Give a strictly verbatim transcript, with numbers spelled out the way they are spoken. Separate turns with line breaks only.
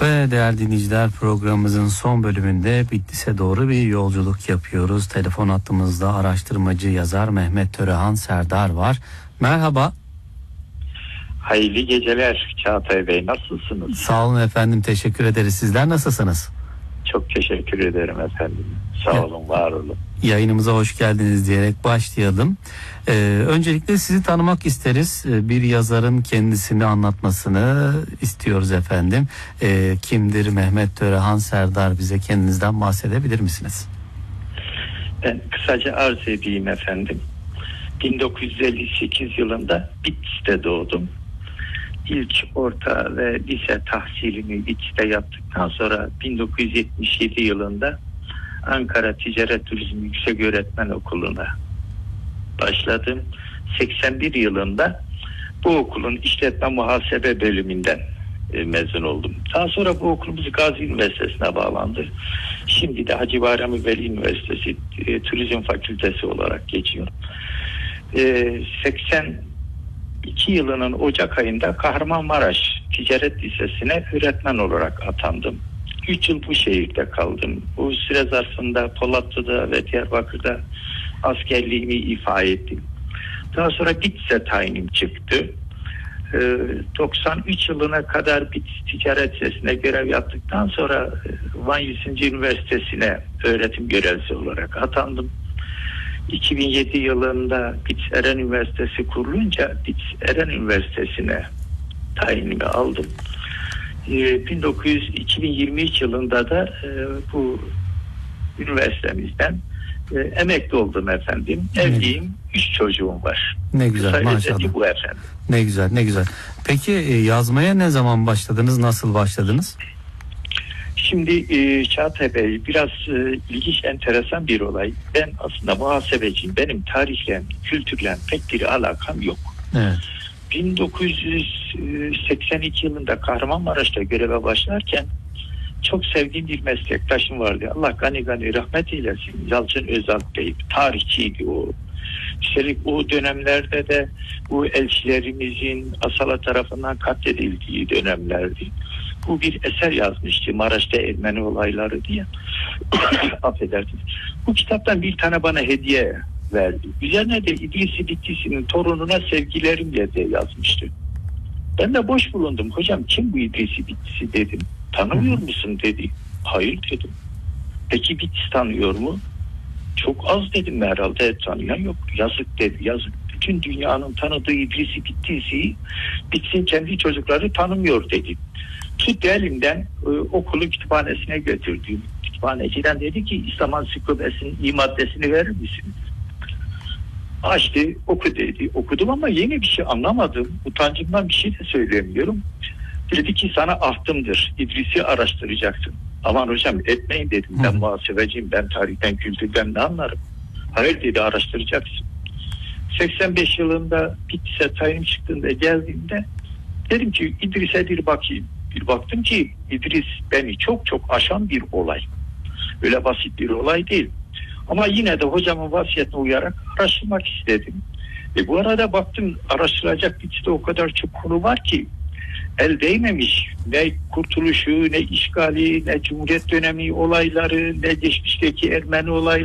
Ve değerli dinleyiciler, programımızın son bölümünde Bitlis'e doğru bir yolculuk yapıyoruz. Telefon hattımızda araştırmacı yazar Mehmet Törehan Serdar var. Merhaba.
Hayırlı geceler Çağatay Bey, nasılsınız?
Sağ olun efendim, teşekkür ederiz. Sizler nasılsınız?
Çok teşekkür ederim efendim. Sağ
evet.
olun, var olun.
Yayınımıza hoş geldiniz diyerek başlayalım. Ee, öncelikle sizi tanımak isteriz. Ee, bir yazarın kendisini anlatmasını istiyoruz efendim. Ee, kimdir Mehmet Törehan Serdar? Bize kendinizden bahsedebilir misiniz?
Ben kısaca arz edeyim efendim. bin dokuz yüz elli sekiz yılında Bitlis'te doğdum. İlk orta ve lise tahsilimi Bitlis'te yaptıktan sonra bin dokuz yüz yetmiş yedi yılında Ankara Ticaret Turizm Yükseköğretmen Okulu'na başladım. seksen bir yılında bu okulun işletme muhasebe bölümünden e, mezun oldum. Daha sonra bu okulumuz Gazi Üniversitesi'ne bağlandı. Şimdi de Hacı Bayram Veli Üniversitesi e, Turizm Fakültesi olarak geçiyor. E, seksen iki yılının Ocak ayında Kahramanmaraş Ticaret Lisesi'ne öğretmen olarak atandım. üç yıl bu şehirde kaldım. Bu süre zarfında Polatlı'da ve Diyarbakır'da askerliğimi ifa ettim. Daha sonra Bitlis'e tayinim çıktı. Ee, doksan üç yılına kadar Bitlis Ticaret Lisesi'ne görev yaptıktan sonra Van yüzüncü Üniversitesi'ne öğretim görevlisi olarak atandım. iki bin yedi yılında Bitlis Eren Üniversitesi kurulunca Bitlis Eren Üniversitesi'ne tayinimi aldım. bin dokuz yüz iki bin yirmi üç yılında da e, bu üniversitemizden e, emekli oldum efendim. Evliyim, üç çocuğum var.
Ne güzel,
Kısa
maşallah.
Bu efendim.
Ne güzel, ne güzel. Peki e, yazmaya ne zaman başladınız, nasıl başladınız?
Şimdi e, Çağatay Bey, biraz e, ilginç, enteresan bir olay. Ben aslında muhasebeciyim. Benim tarihle, kültürle pek bir alakam yok.
Evet.
bin dokuz yüz seksen iki yılında Kahramanmaraş'ta göreve başlarken çok sevdiğim bir meslektaşım vardı. Allah gani gani rahmet eylesin. Yalçın Özalp Bey, tarihçiydi o. Üstelik o dönemlerde de bu elçilerimizin Asala tarafından katledildiği dönemlerdi. Bu bir eser yazmıştı, Maraş'ta Ermeni olayları diye. Affedersiniz. Bu kitaptan bir tane bana hediye verdi. Üzerine de İdris Bitlisi'nin torununa sevgilerimle de yazmıştı. Ben de boş bulundum. Hocam kim bu İdris Bitlisi dedim. Tanımıyor musun dedi. Hayır dedim. Peki Bitlis tanıyor mu? Çok az dedim, herhalde tanıyan yok. Yazık dedi, yazık. Bütün dünyanın tanıdığı İdris Bitlisi'yi Bitlis'in kendi çocukları tanımıyor dedi. Tuttu elimden e, okulu kütüphanesine götürdüm. Kütüphaneciden dedi ki İslam Ansiklopedisi'nin iyi maddesini verir misiniz? Açtı, oku dedi. Okudum ama yeni bir şey anlamadım. Utancımdan bir şey de söyleyemiyorum. Dedi ki sana ahtımdır. İdris'i araştıracaksın. Aman hocam etmeyin dedim. Ben muhasebeciyim. Ben tarihten, kültürden ne anlarım? Hayır dedi, araştıracaksın. seksen beş yılında Bitlis'e tayin çıktığında geldiğimde dedim ki İdris'e bir bakayım. Bir baktım ki İdris beni çok çok aşan bir olay. Öyle basit bir olay değil. Ama yine de hocamın vasiyetine uyarak araştırmak istedim. E bu arada baktım araştırılacak Bitlis'te o kadar çok konu var ki el değmemiş. Ne kurtuluşu, ne işgali, ne Cumhuriyet dönemi olayları, ne geçmişteki Ermeni olayları.